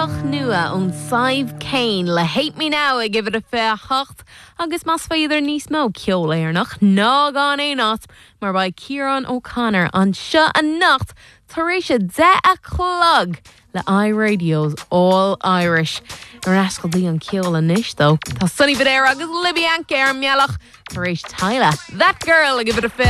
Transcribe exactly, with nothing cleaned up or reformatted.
Iontach nua ón Saibh Cain le Hate Me Now a give it a fair hocht agus mas fa idir níos mó ceol éarnach ná gan é nát mar by Kieran O'Connor an seo a nacht taréis de a clog le iRadio's All Irish ar ascail dí an ceol a nish though Tá Sunny Badera agus Libby Anke ar mealach taréis Tyler that girl a give it a fair